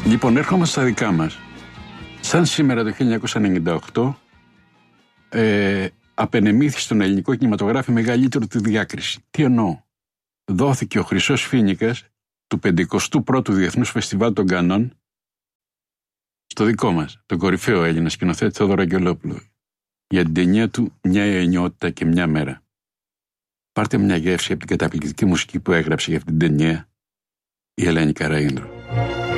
Λοιπόν, έρχομαστε στα δικά μας. Σαν σήμερα το 1998 απενεμήθη στον ελληνικό κινηματογράφο μεγαλύτερο του διάκριση. Τι εννοώ? Δόθηκε ο Χρυσός Φοίνικας του 51ου Διεθνούς Φεστιβάλ των Κανών στο δικό μας, τον κορυφαίο Έλληνα σκηνοθέτη Θόδωρο Αγγελόπουλο, για την ταινία του «Μια ενιότητα και μια μέρα». Πάρτε μια γεύση από την καταπληκτική μουσική που έγραψε για αυτήν την ταινία η Ελένη Καραΐνδρου.